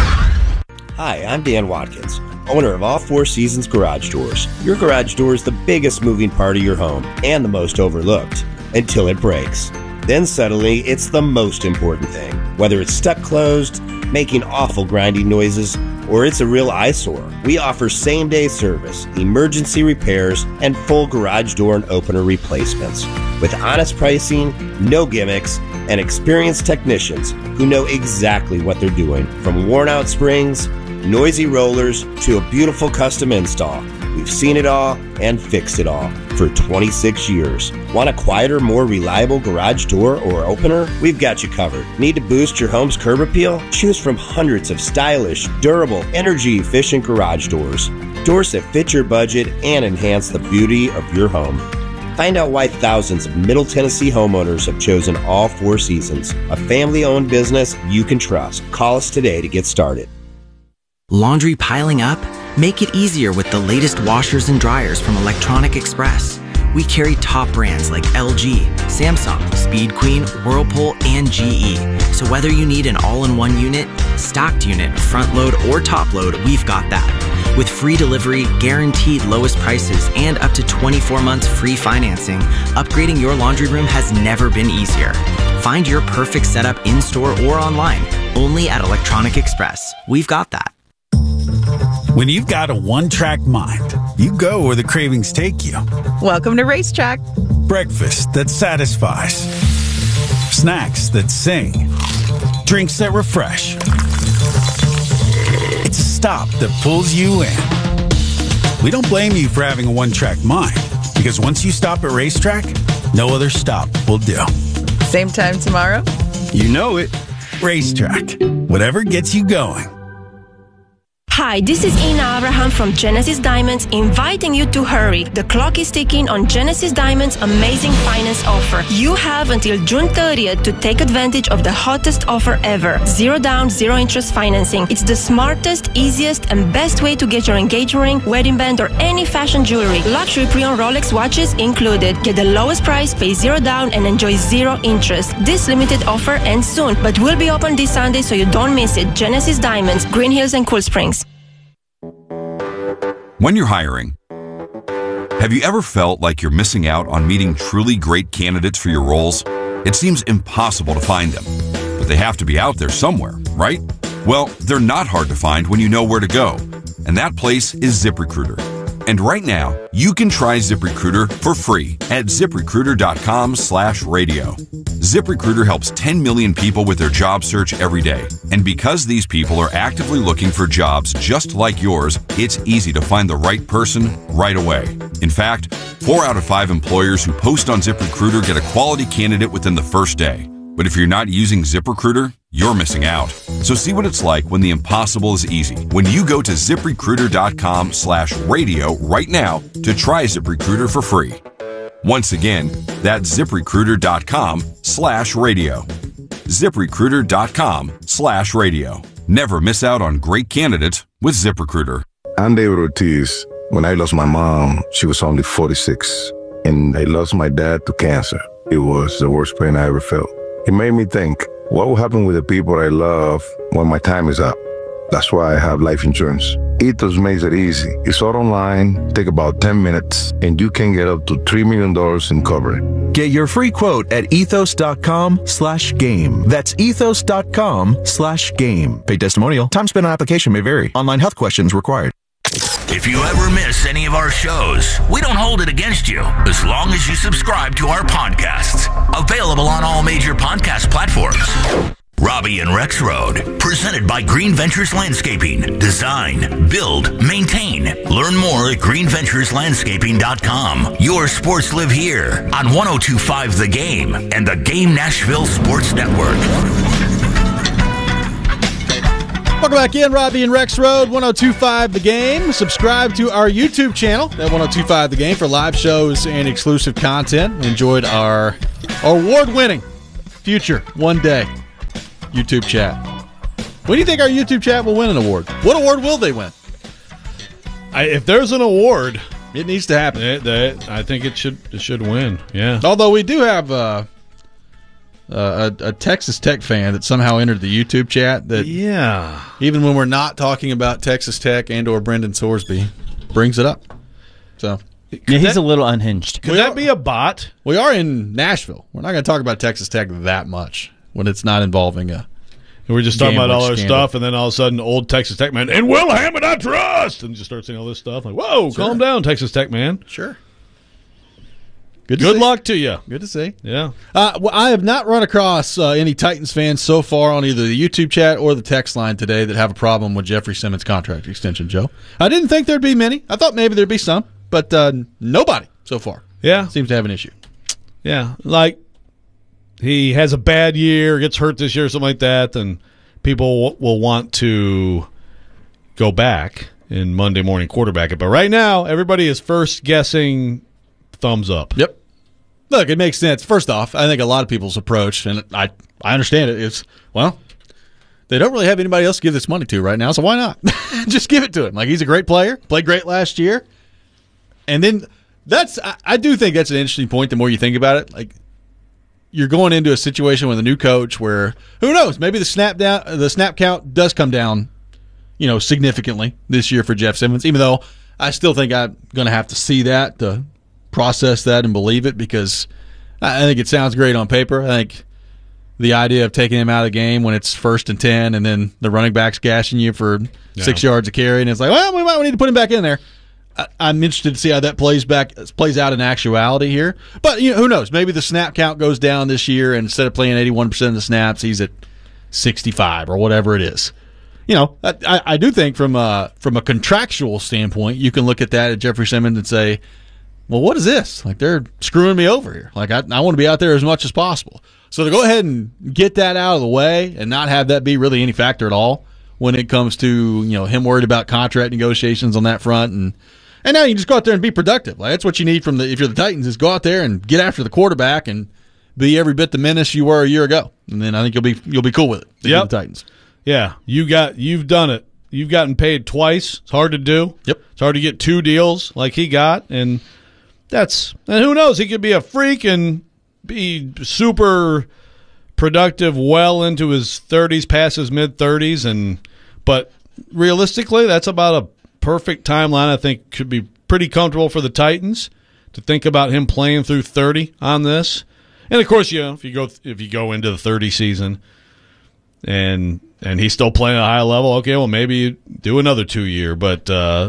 Hi, I'm Dan Watkins, owner of All Four Seasons Garage Doors. Your garage door is the biggest moving part of your home and the most overlooked until it breaks. Then suddenly, it's the most important thing. Whether it's stuck closed, making awful grinding noises, or it's a real eyesore, we offer same-day service, emergency repairs, and full garage door and opener replacements. With honest pricing, no gimmicks, and experienced technicians who know exactly what they're doing. From worn-out springs, noisy rollers, to a beautiful custom install. We've seen it all and fixed it all for 26 years. Want a quieter, more reliable garage door or opener? We've got you covered. Need to boost your home's curb appeal? Choose from hundreds of stylish, durable, energy-efficient garage doors. Doors that fit your budget and enhance the beauty of your home. Find out why thousands of Middle Tennessee homeowners have chosen All Four Seasons, a family-owned business you can trust. Call us today to get started.
Laundry piling up? Make it easier with the latest washers and dryers from Electronic Express. We carry top brands like LG, Samsung, Speed Queen, Whirlpool, and GE. So whether you need an all-in-one unit, stocked unit, front load, or top load, we've got that. With free delivery, guaranteed lowest prices, and up to 24 months free financing, upgrading your laundry room has never been easier. Find your perfect setup in-store or online, only at Electronic Express. We've got that.
When you've got a one-track mind, you go where the cravings take you.
Welcome to Racetrack.
Breakfast that satisfies. Snacks that sing. Drinks that refresh. It's a stop that pulls you in. We don't blame you for having a one-track mind, because once you stop at Racetrack, no other stop will do.
Same time tomorrow?
You know it. Racetrack. Whatever gets you going.
Hi, this is Ina Abraham from Genesis Diamonds, inviting you to hurry. The clock is ticking on Genesis Diamonds' amazing finance offer. You have until June 30th to take advantage of the hottest offer ever. 0 down, 0 interest financing. It's the smartest, easiest, and best way to get your engagement ring, wedding band, or any fashion jewelry. Luxury pre-owned Rolex watches included. Get the lowest price, pay 0 down, and enjoy 0 interest. This limited offer ends soon, but will be open this Sunday, so you don't miss it. Genesis Diamonds, Green Hills and Cool Springs.
When you're hiring, have you ever felt like you're missing out on meeting truly great candidates for your roles? It seems impossible to find them, but they have to be out there somewhere, right? Well, they're not hard to find when you know where to go, and that place is ZipRecruiter. And right now, you can try ZipRecruiter for free at ZipRecruiter.com/radio. ZipRecruiter helps 10 million people with their job search every day. And because these people are actively looking for jobs just like yours, it's easy to find the right person right away. In fact, 4 out of 5 employers who post on ZipRecruiter get a quality candidate within the first day. But if you're not using ZipRecruiter, you're missing out. So see what it's like when the impossible is easy. When you go to ZipRecruiter.com/radio right now to try ZipRecruiter for free. Once again, that's ZipRecruiter.com/radio. ZipRecruiter.com/radio. Never miss out on great candidates with ZipRecruiter.
I'm David Ortiz. When I lost my mom, she was only 46. And I lost my dad to cancer. It was the worst pain I ever felt. It made me think, what will happen with the people I love when my time is up? That's why I have life insurance. Ethos makes it easy. It's all online, take about 10 minutes, and you can get up to $3 million in coverage.
Get your free quote at ethos.com/game. That's ethos.com/game. Paid testimonial. Time spent on application may vary. Online health questions required.
If you ever miss any of our shows, we don't hold it against you as long as you subscribe to our podcasts. Available on all major podcast platforms. Robbie Robbie and Rex Road. Presented by Green Ventures Landscaping. Design, build, maintain. Learn more at greenventureslandscaping.com. Your sports live here on 102.5 The Game and the Game Nashville Sports Network.
Welcome back in, Robbie and Rex Road, 102.5 The Game. Subscribe to our YouTube channel at 102.5 The Game for live shows and exclusive content. Enjoyed our award-winning future one day YouTube chat. When do you think our YouTube chat will win an award? What award will they win?
If there's an award,
it needs to happen.
I think it should win. Yeah.
Although we do have a Texas Tech fan that somehow entered the YouTube chat that, even when we're not talking about Texas Tech and or Brendan Sorsby, brings it up. So
he's a little unhinged.
Could that be a bot?
We are in Nashville. We're not going to talk about Texas Tech that much when it's not involving a.
And we're just talking about all our stuff, and then all of a sudden, old Texas Tech man, and Will Hammond I trust, and just start saying all this stuff. Like, whoa, calm down, Texas Tech man.
Sure.
Good luck to you.
Good to see.
Yeah.
Well, I have not run across any Titans fans so far on either the YouTube chat or the text line today that have a problem with Jeffrey Simmons' contract extension, Joe. I didn't think there'd be many. I thought maybe there'd be some, but nobody so far.
Yeah.
Seems to have an issue.
Yeah. Like, he has a bad year, gets hurt this year, something like that, and people will want to go back and Monday morning quarterback it. But right now, everybody is first guessing thumbs up.
Yep. Look, it makes sense. First off, I think a lot of people's approach, and I understand it, is, well, they don't really have anybody else to give this money to right now, so why not? Just give it to him. Like, he's a great player, played great last year. And then I do think that's an interesting point the more you think about it. Like, you're going into a situation with a new coach where, who knows, maybe the snap count does come down, significantly this year for Jeff Simmons, even though I still think I'm going to have to see that to process that and believe it, because I think it sounds great on paper. I think the idea of taking him out of the game when it's 1st and 10 and then the running back's gashing you for 6 yards of carry, and it's like, well, we might need to put him back in there. I'm interested to see how that plays out in actuality here. But who knows? Maybe the snap count goes down this year, and instead of playing 81% of the snaps, he's at 65 or whatever it is. I do think from a contractual standpoint, you can look at that at Jeffrey Simmons and say, well, what is this? Like, they're screwing me over here. Like, I want to be out there as much as possible. So to go ahead and get that out of the way and not have that be really any factor at all when it comes to him worried about contract negotiations on that front, and now you just go out there and be productive. Like, that's what you need if you're the Titans, is go out there and get after the quarterback and be every bit the menace you were a year ago. And then I think you'll be cool with it.
Yep.
The Titans.
Yeah, you've done it. You've gotten paid twice. It's hard to do.
Yep.
It's hard to get 2 deals like he got, and who knows? He could be a freak and be super productive well into his 30s, past his mid-30s, but realistically, that's about a perfect timeline. I think could be pretty comfortable for the Titans to think about him playing through 30 on this. And of course, if you go into the 30 season and he's still playing at a high level, okay, well, maybe you do another 2-year, but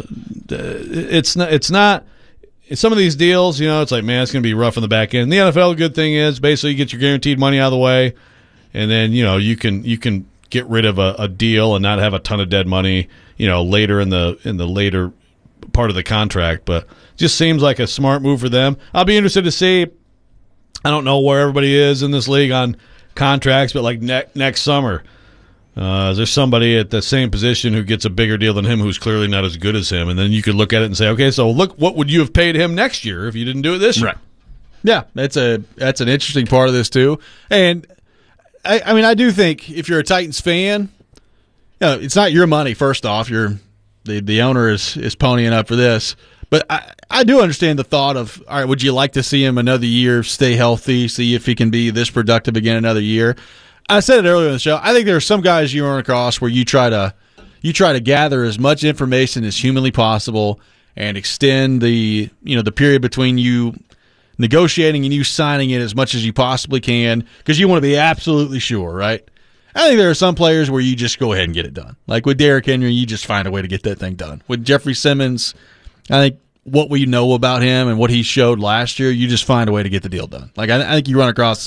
it's not. Some of these deals, it's like, man, it's going to be rough in the back end. In the NFL, the good thing is basically you get your guaranteed money out of the way, and then you can get rid of a deal and not have a ton of dead money, later in the later part of the contract. But it just seems like a smart move for them. I'll be interested to see. I don't know where everybody is in this league on contracts, but like next summer, is there somebody at the same position who gets a bigger deal than him who's clearly not as good as him? And then you could look at it and say, okay, so look, what would you have paid him next year if you didn't do it this year?
Right. Yeah, that's an interesting part of this too. And I mean, I do think if you're a Titans fan, it's not your money. First off, the owner is ponying up for this. But I do understand the thought of, all right, would you like to see him another year, stay healthy, see if he can be this productive again another year? I said it earlier in the show. I think there are some guys you run across where you try to gather as much information as humanly possible and extend the period between you negotiating and you signing it as much as you possibly can, because you want to be absolutely sure, right? I think there are some players where you just go ahead and get it done. Like with Derrick Henry, you just find a way to get that thing done. With Jeffrey Simmons, I think what we know about him and what he showed last year, you just find a way to get the deal done. Like I think you run across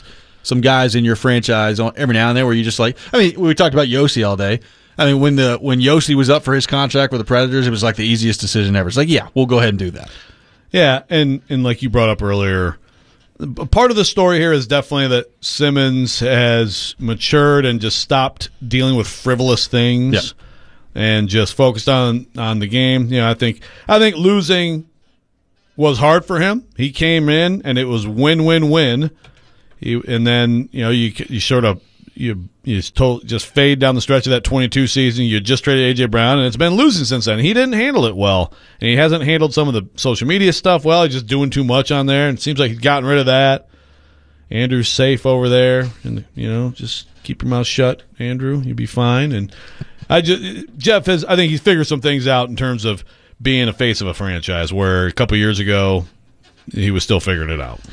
some guys in your franchise on every now and then where you just like, I mean, we talked about Yossi all day. I mean, when Yossi was up for his contract with the Predators, it was like the easiest decision ever. It's like, yeah, we'll go ahead and do that.
Yeah, and like you brought up earlier, part of the story here is definitely that Simmons has matured and just stopped dealing with frivolous things and just focused on the game. You know, I think losing was hard for him. He came in and it was win-win-win. And then, you know, you sort of just fade down the stretch of that 22 season. You just traded A.J. Brown, and it's been losing since then. He didn't handle it well, and he hasn't handled some of the social media stuff well. He's just doing too much on there, and it seems like he's gotten rid of that. Andrew's safe over there, and, you know, just keep your mouth shut, Andrew. You'll be fine. And Jeff I think he's figured some things out in terms of being a face of a franchise, where a couple years ago he was still figuring it out.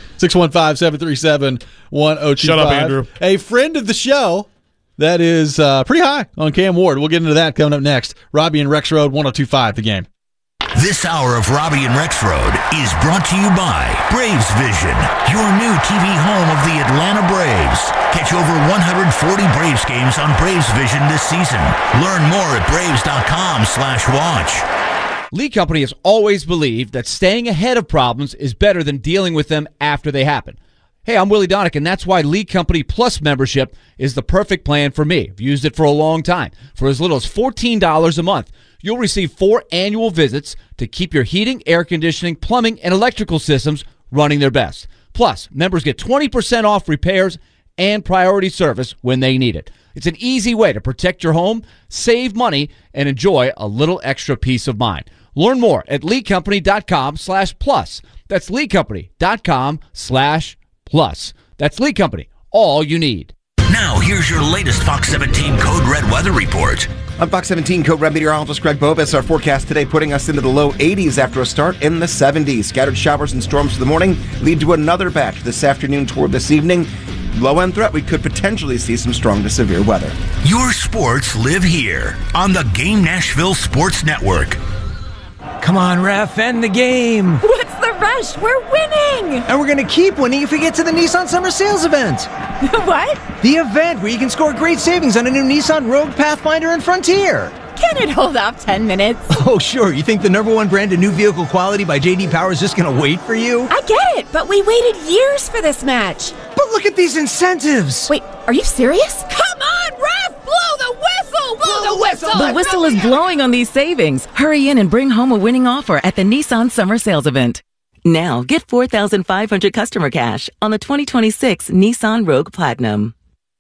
615-737-1025.
Shut up, Andrew.
A friend of the show that is pretty high on Cam Ward. We'll get into that coming up next. Robbie and Rex Road, 102.5 The Game.
This hour of Robbie and Rex Road is brought to you by Braves Vision, your new TV home of the Atlanta Braves. Catch over 140 Braves games on Braves Vision this season. Learn more at braves.com/watch.
Lee Company has always believed that staying ahead of problems is better than dealing with them after they happen. Hey, I'm Willie Donick, and that's why Lee Company Plus membership is the perfect plan for me. I've used it for a long time. For as little as $14 a month, you'll receive 4 annual visits to keep your heating, air conditioning, plumbing, and electrical systems running their best. Plus, members get 20% off repairs and priority service when they need it. It's an easy way to protect your home, save money, and enjoy a little extra peace of mind. Learn more at leecompany.com/plus. That's leecompany.com/plus. That's Lee Company, all you need.
Now, here's your latest Fox 17 Code Red weather report.
I'm Fox 17 Code Red meteorologist Greg Bobus. Our forecast today putting us into the low 80s after a start in the 70s. Scattered showers and storms for the morning lead to another batch this afternoon toward this evening. Low-end threat, we could potentially see some strong to severe weather.
Your sports live here on the Game Nashville Sports Network.
Come on, ref, end the game.
What's the rush? We're winning.
And we're going to keep winning if we get to the Nissan Summer Sales event.
What?
The event where you can score great savings on a new Nissan Rogue, Pathfinder, and Frontier.
Can it hold off 10 minutes?
Oh, sure. You think the #1 brand of new vehicle quality by J.D. Power is just going to wait for you?
I get it, but we waited years for this match.
But look at these incentives.
Wait, are you serious? Come on, ref! Blow the whistle! Blow the whistle!
The whistle is blowing on these savings. Hurry in and bring home a winning offer at the Nissan Summer Sales event. Now, get $4,500 customer cash on the 2026 Nissan Rogue Platinum.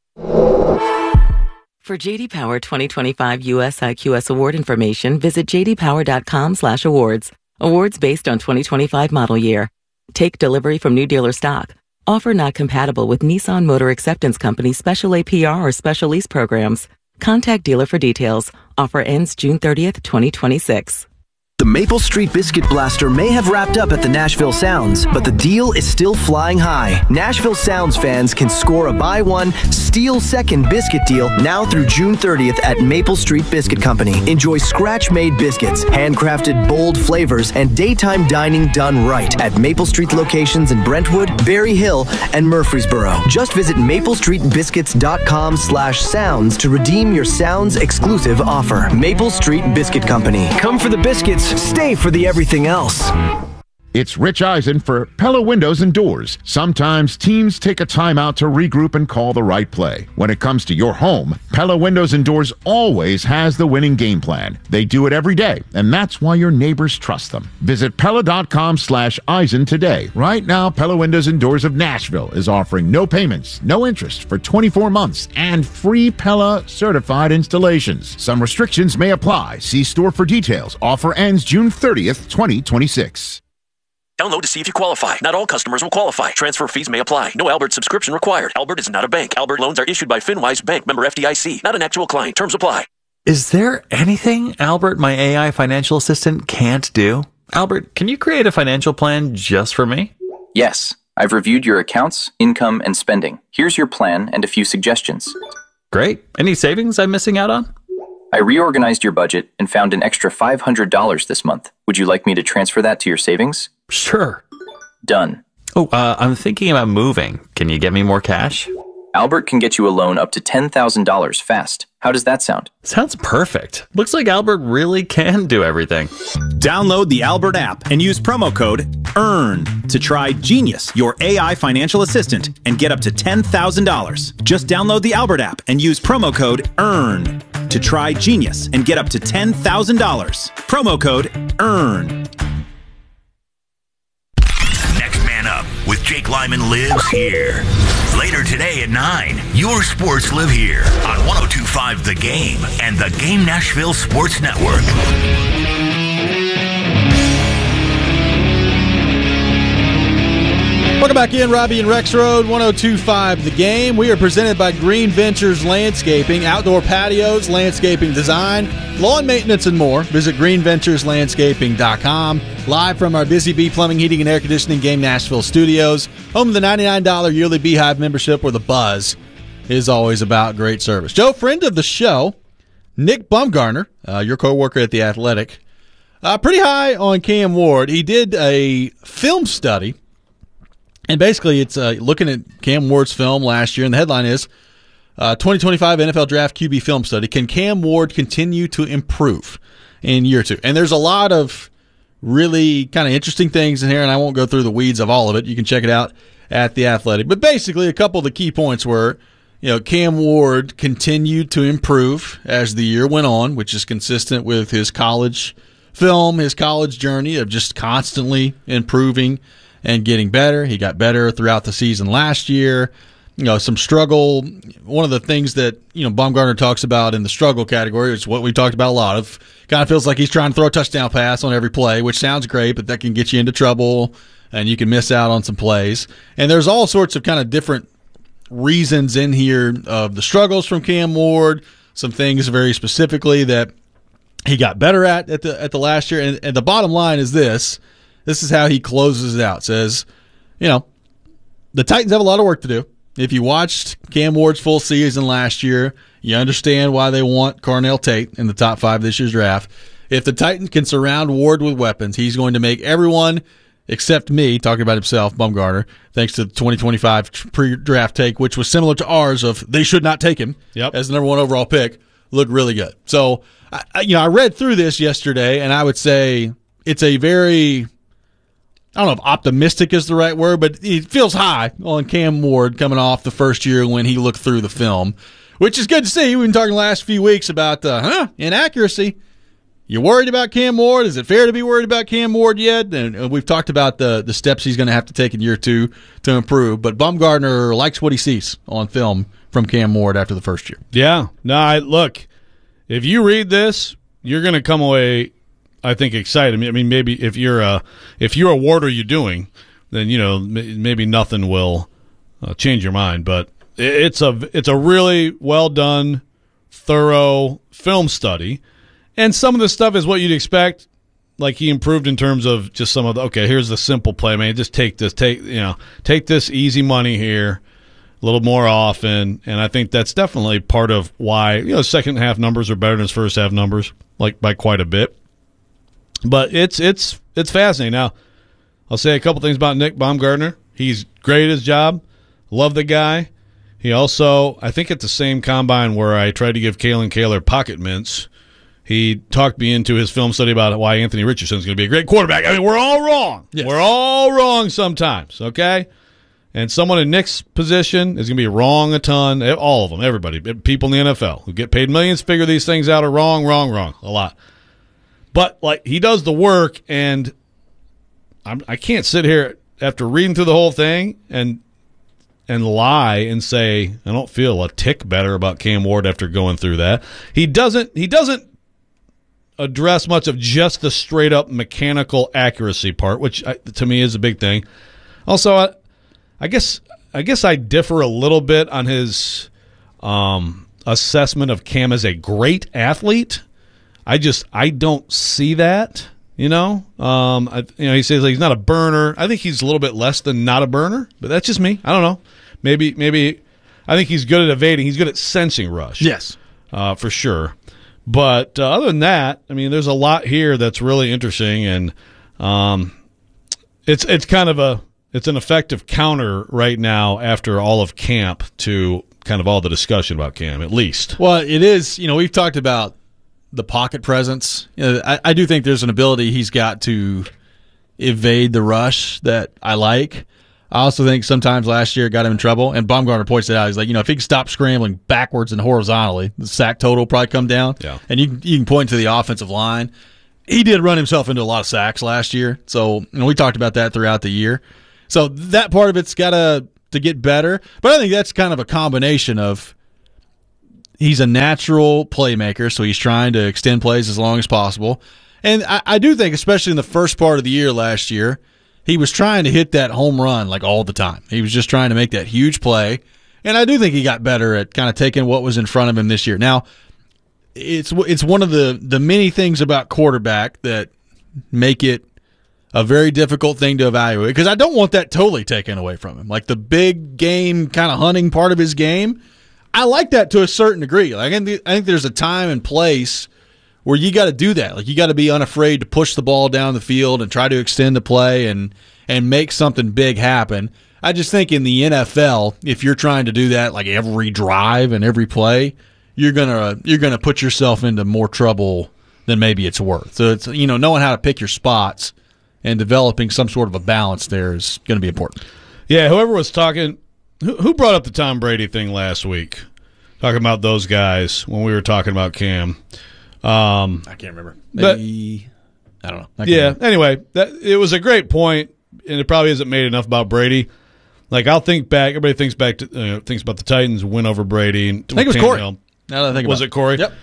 For J.D. Power 2025 US IQS award information, visit jdpower.com/awards. Awards based on 2025 model year. Take delivery from new dealer stock. Offer not compatible with Nissan Motor Acceptance Company special APR or special lease programs. Contact dealer for details. Offer ends June 30th, 2026.
The Maple Street Biscuit Blaster may have wrapped up at the Nashville Sounds, but the deal is still flying high. Nashville Sounds fans can score a buy one, steal second biscuit deal now through June 30th at Maple Street Biscuit Company. Enjoy scratch-made biscuits, handcrafted bold flavors, and daytime dining done right at Maple Street locations in Brentwood, Berry Hill, and Murfreesboro. Just visit maplestreetbiscuits.com/sounds to redeem your Sounds exclusive offer. Maple Street Biscuit Company. Come for the biscuits. Stay for the everything else.
It's Rich Eisen for Pella Windows and Doors. Sometimes teams take a timeout to regroup and call the right play. When it comes to your home, Pella Windows and Doors always has the winning game plan. They do it every day, and that's why your neighbors trust them. Visit Pella.com/Eisen today. Right now, Pella Windows and Doors of Nashville is offering no payments, no interest for 24 months, and free Pella certified installations. Some restrictions may apply. See store for details. Offer ends June 30th, 2026.
Download to see if you qualify. Not all customers will qualify. Transfer fees may apply. No Albert subscription required. Albert is not a bank. Albert loans are issued by FinWise Bank, member FDIC. Not an actual client. Terms apply.
Is there anything Albert, my AI financial assistant, can't do? Albert, can you create a financial plan just for me?
Yes. I've reviewed your accounts, income, and spending. Here's your plan and a few suggestions.
Great. Any savings I'm missing out on?
I reorganized your budget and found an extra $500 this month. Would you like me to transfer that to your savings?
Sure.
Done.
I'm thinking about moving. Can you get me more cash?
Albert can get you a loan up to $10,000 fast. How does that sound?
Sounds perfect. Looks like Albert really can do everything.
Download the Albert app and use promo code EARN to try Genius, your AI financial assistant, and get up to $10,000. Just download the Albert app and use promo code EARN to try Genius and get up to $10,000. Promo code EARN.
Next Man Up with Jake Lyman lives here. Later today at 9, your sports live here on 102.5 The Game and the Game Nashville Sports Network.
Welcome back in, Robbie and Rex Road, 102.5 The Game. We are presented by Green Ventures Landscaping, outdoor patios, landscaping design, lawn maintenance, and more. Visit greenventureslandscaping.com. Live from our Busy Bee Plumbing, Heating, and Air Conditioning Game Nashville studios, home of the $99 yearly Beehive membership where the buzz is always about great service. Joe, friend of the show, Nick Baumgartner, your co-worker at The Athletic, pretty high on Cam Ward. He did a film study. And basically, it's looking at Cam Ward's film last year, and the headline is 2025 NFL Draft QB Film Study. Can Cam Ward continue to improve in year 2? And there's a lot of really kind of interesting things in here, and I won't go through the weeds of all of it. You can check it out at The Athletic. But basically, a couple of the key points were, Cam Ward continued to improve as the year went on, which is consistent with his college film, his college journey of just constantly improving and getting better. He got better throughout the season last year. Some struggle. One of the things that, Baumgartner talks about in the struggle category is what we talked about a lot of. Kind of feels like he's trying to throw a touchdown pass on every play, which sounds great, but that can get you into trouble and you can miss out on some plays. And there's all sorts of kind of different reasons in here of the struggles from Cam Ward, some things very specifically that he got better at the last year. And the bottom line is this. This is how he closes it out. Says, the Titans have a lot of work to do. If you watched Cam Ward's full season last year, you understand why they want Carnell Tate in the top 5 this year's draft. If the Titans can surround Ward with weapons, he's going to make everyone except me, talking about himself, Baumgartner, thanks to the 2025 pre-draft take, which was similar to ours of they should not take him as the number 1 overall pick, look really good. So, I read through this yesterday, and I would say it's a very... I don't know if optimistic is the right word, but it feels high on Cam Ward coming off the first year when he looked through the film, which is good to see. We've been talking the last few weeks about inaccuracy. You worried about Cam Ward? Is it fair to be worried about Cam Ward yet? And we've talked about the steps he's going to have to take in year 2 to improve. But Baumgartner likes what he sees on film from Cam Ward after the first year.
Yeah. No, look, if you read this, you're going to come away, I think, excited. I mean, maybe if you're a what are you doing, then maybe nothing will change your mind. But it's a really well done, thorough film study, and some of the stuff is what you'd expect. Like he improved in terms of just some of the here's the simple play, man. Just take this easy money here, a little more often, and I think that's definitely part of why second half numbers are better than his first half numbers, like by quite a bit. But it's fascinating. Now, I'll say a couple things about Nick Baumgartner. He's great at his job. Love the guy. He also, I think at the same combine where I tried to give Kalen Kaler pocket mints, he talked me into his film study about why Anthony Richardson's going to be a great quarterback. I mean, we're all wrong. Yes. We're all wrong sometimes, okay? And someone in Nick's position is going to be wrong a ton. All of them, everybody. People in the NFL who get paid millions to figure these things out are wrong, a lot. But, he does the work, and I can't sit here after reading through the whole thing and lie and say I don't feel a tick better about Cam Ward after going through that. He doesn't address much of just the straight-up mechanical accuracy part, which to me is a big thing. Also, I guess I differ a little bit on his assessment of Cam as a great athlete. I don't see that, he says he's not a burner. I think he's a little bit less than not a burner, but that's just me. I don't know. Maybe I think he's good at evading. He's good at sensing rush.
Yes.
For sure. But other than that, I mean, there's a lot here that's really interesting, and it's kind of it's an effective counter right now after all of camp to kind of all the discussion about Cam, at least.
Well, it is. We've talked about the pocket presence. I do think there's an ability he's got to evade the rush that I like. I also think sometimes last year it got him in trouble, and Baumgartner points it out. He's like, if he can stop scrambling backwards and horizontally, the sack total will probably come down.
Yeah.
And you can point to the offensive line. He did run himself into a lot of sacks last year, so we talked about that throughout the year. So that part of it's got to get better, but I think that's kind of a combination of he's a natural playmaker, so he's trying to extend plays as long as possible. And I do think, especially in the first part of the year last year, he was trying to hit that home run like all the time. He was just trying to make that huge play, and I do think he got better at kind of taking what was in front of him this year. Now, it's one of the many things about quarterback that make it a very difficult thing to evaluate, because I don't want that totally taken away from him. Like the big game kind of hunting part of his game, I like that to a certain degree. Like I think there's a time and place where you got to do that. Like you got to be unafraid to push the ball down the field and try to extend the play and make something big happen. I just think in the NFL, if you're trying to do that like every drive and every play, you're gonna put yourself into more trouble than maybe it's worth. So it's knowing how to pick your spots and developing some sort of a balance there is going to be important.
Yeah, whoever was talking, who brought up the Tom Brady thing last week? Talking about those guys when we were talking about Cam.
I can't remember. Maybe I don't know.
Remember. Anyway, it was a great point, and it probably hasn't made enough about Brady. Like I'll think back. Everybody thinks back to thinks about the Titans win over Brady. And
I think it was Corey. Now that I think
was it Corey?
Yep.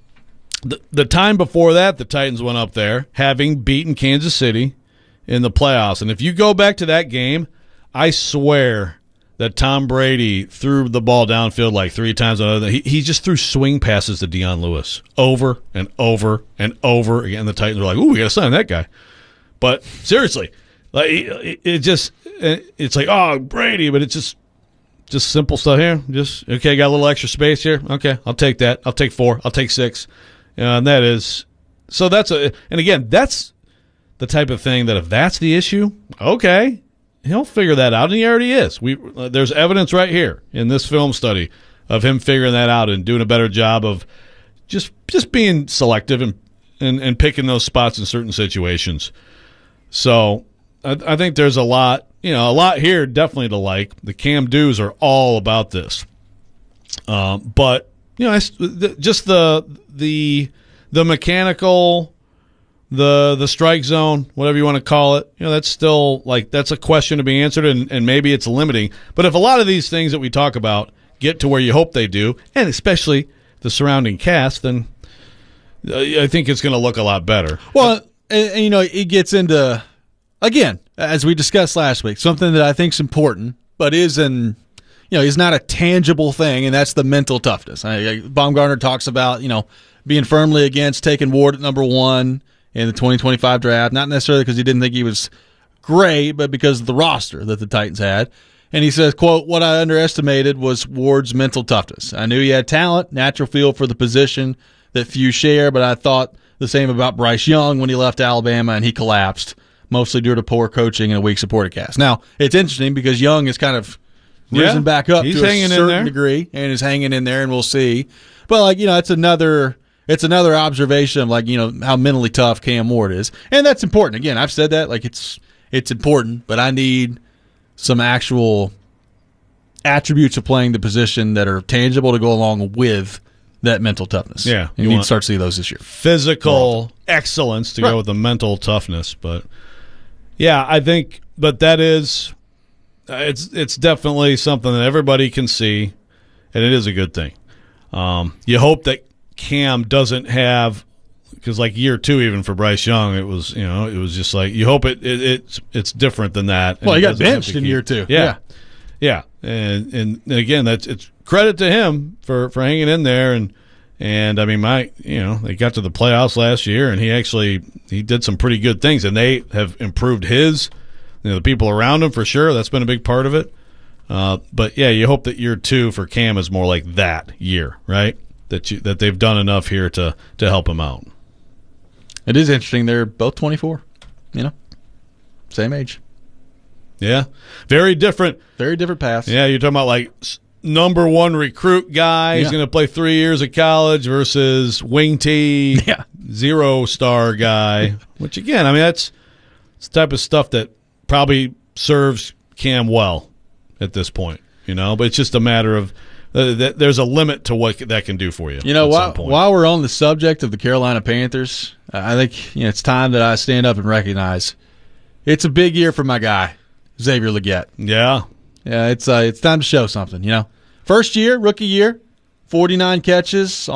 The time before that, the Titans went up there, having beaten Kansas City in the playoffs. And if you go back to that game, I swear that Tom Brady threw the ball downfield like 3 times. He just threw swing passes to Deion Lewis over and over and over again. The Titans were like, "Ooh, we got to sign that guy." But seriously, like it's like, oh, Brady, but it's just simple stuff here. Just okay, got a little extra space here. Okay, I'll take that. I'll take 4. I'll take 6. And that is so. And again, that's the type of thing that if that's the issue, okay, he'll figure that out, and he already is. There's evidence right here in this film study of him figuring that out and doing a better job of just being selective and picking those spots in certain situations. So I think there's a lot here definitely to like. The Cam Dews are all about this, but just the mechanical. The strike zone, whatever you want to call it, that's still that's a question to be answered, and maybe it's limiting. But if a lot of these things that we talk about get to where you hope they do, and especially the surrounding cast, then I think it's going to look a lot better.
Well, and it gets into, again, as we discussed last week, something that I think is important, but is not a tangible thing, and that's the mental toughness. Baumgartner talks about being firmly against taking Ward at number 1 in the 2025 draft, not necessarily because he didn't think he was great, but because of the roster that the Titans had. And he says, quote, "What I underestimated was Ward's mental toughness. I knew he had talent, natural feel for the position that few share, but I thought the same about Bryce Young when he left Alabama and he collapsed, mostly due to poor coaching and a weak supporting cast." Now, it's interesting because Young is kind of risen back up to a certain degree and is hanging in there, and we'll see. But, it's another observation of how mentally tough Cam Ward is, and that's important. Again, I've said that it's important, but I need some actual attributes of playing the position that are tangible to go along with that mental toughness.
Yeah,
you need to start to see those this year.
Physical excellence to go with the mental toughness, but yeah, I think, but that is it's definitely something that everybody can see, and it is a good thing. You hope that Cam doesn't have, because year 2 even for Bryce Young, it was just like you hope it's different than that.
Well, he got benched in year 2.
Yeah. And again, it's credit to him for hanging in there, and I mean they got to the playoffs last year, and he did some pretty good things, and they have improved the people around him for sure. That's been a big part of it. But yeah, you hope that year 2 for Cam is more like that year, right? That they've done enough here to help him out.
It is interesting. They're both 24, same age.
Yeah. Very different.
Very different paths.
Yeah, you're talking about like number one recruit guy who's going to play 3 years of college versus wing T, 0-star guy. Which, again, I mean, that's the type of stuff that probably serves Cam well at this point, but it's just a matter of there's a limit to what that can do for you.
While we're on the subject of the Carolina Panthers, I think it's time that I stand up and recognize it's a big year for my guy, Xavier Legette.
Yeah.
Yeah, it's time to show something, First year, rookie year, 49 catches,